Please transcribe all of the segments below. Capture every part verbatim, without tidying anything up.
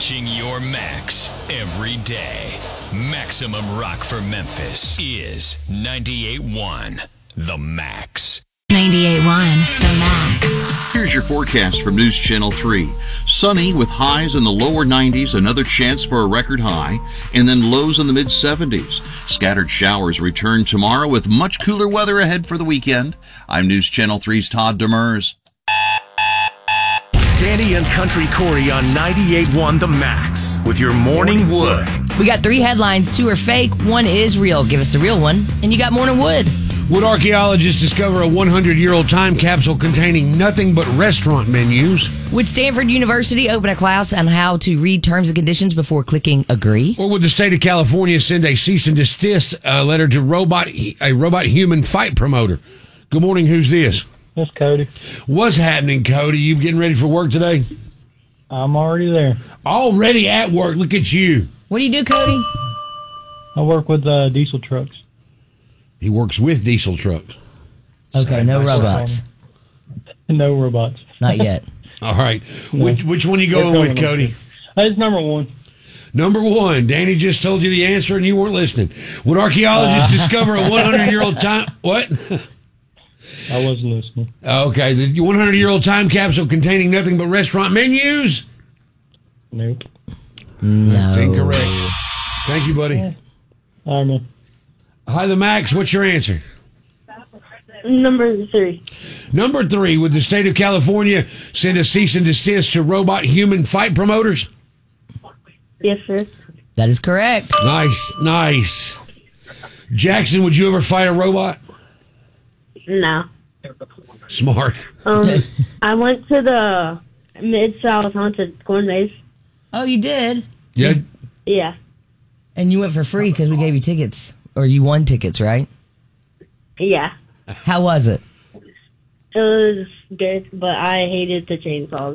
Reaching your max every day. Maximum rock for Memphis is ninety-eight point one The Max. ninety-eight point one The Max. Here's your forecast from News Channel three. Sunny with highs in the lower nineties, another chance for a record high, and then lows in the mid seventies. Scattered showers return tomorrow with much cooler weather ahead for the weekend. I'm News Channel three's Todd Demers. Danny and Country Corey on ninety-eight point one The Max with your Morning Wood. We got three headlines. Two are fake. One is real. Give us the real one. And you got Morning Wood. Would archaeologists discover a hundred-year-old time capsule containing nothing but restaurant menus? Would Stanford University open a class on how to read terms and conditions before clicking agree? Or would the state of California send a cease and desist uh, letter to robot a robot-human fight promoter? Good morning. Who's this? That's Cody. What's happening, Cody? You getting ready for work today? I'm already there. Already at work. Look at you. What do you do, Cody? I work with uh, diesel trucks. He works with diesel trucks. Okay, no robots. No robots. Not yet. All right. No. Which which one are you going We're with, going Cody? It's number one. Number one. Danny just told you the answer and you weren't listening. Would archaeologists uh. discover a hundred-year-old time... What? I wasn't listening. Okay. The hundred-year-old time capsule containing nothing but restaurant menus? Nope. No. That's incorrect. Thank you, buddy. Yeah. All right, man. Hi, the Max. What's your answer? Number three. Number three. Would the state of California send a cease and desist to robot-human fight promoters? Yes, sir. That is correct. Nice, nice. Jackson, would you ever fight a robot? No. Smart. Um, I went to the Mid-South Haunted Corn Maze. Oh, you did? Yeah. Yeah. And you went for free because we gave you tickets. Or you won tickets, right? Yeah. How was it? It was good, but I hated the chainsaws.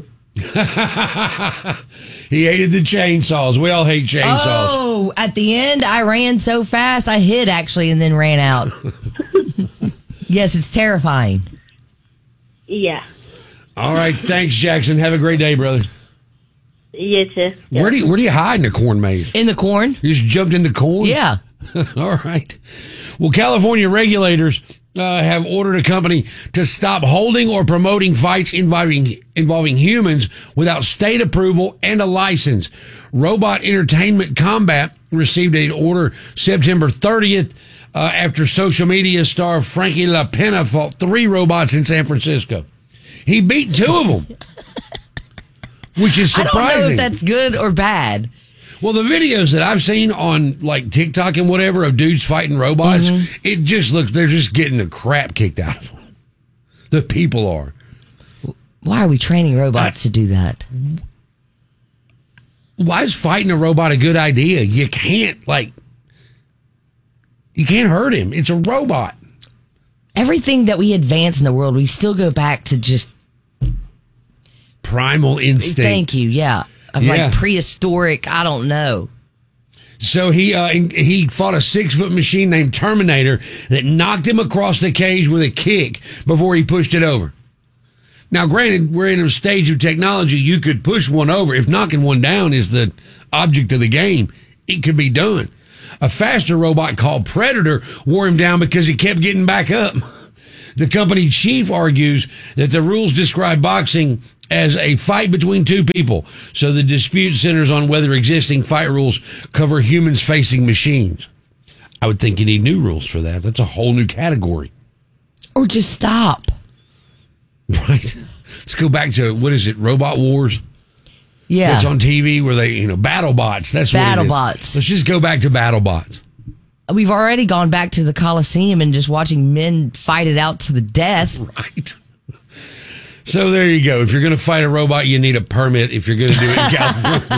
He hated the chainsaws. We all hate chainsaws. Oh, at the end, I ran so fast, I hid, actually, and then ran out. Yes, it's terrifying. Yeah. All right. Thanks, Jackson. Have a great day, brother. You too. Yeah. Where do you, where do you hide in a corn maze? In the corn? You just jumped in the corn? Yeah. All right. Well, California regulators uh, have ordered a company to stop holding or promoting fights involving involving humans without state approval and a license. Robot Entertainment Combat received an order September thirtieth uh, after social media star Frankie LaPena fought three robots in San Francisco. He beat two of them, which is surprising. I don't know if that's good or bad. Well, the videos that I've seen on like TikTok and whatever of dudes fighting robots, mm-hmm. it just looks, they're just getting the crap kicked out of them. The people are. Why are we training robots I, to do that? Why is fighting a robot a good idea? You can't, like, you can't hurt him. It's a robot. Everything that we advance in the world, we still go back to just primal instinct. Thank you, yeah. Of yeah. like prehistoric, I don't know. So he uh, he fought a six-foot machine named Terminator that knocked him across the cage with a kick before he pushed it over. Now, granted, we're in a stage of technology you could push one over. If knocking one down is the object of the game, it could be done. A faster robot called Predator wore him down because he kept getting back up. The company chief argues that the rules describe boxing as a fight between two people, so the dispute centers on whether existing fight rules cover humans facing machines. I would think you need new rules for that. That's a whole new category. Or just stop. Right. Let's go back to, what is it, Robot Wars? Yeah. It's on T V where they, you know, BattleBots. That's what it is. BattleBots. Let's just go back to BattleBots. We've already gone back to the Coliseum and just watching men fight it out to the death. Right. So there you go. If you're going to fight a robot, you need a permit if you're going to do it in California.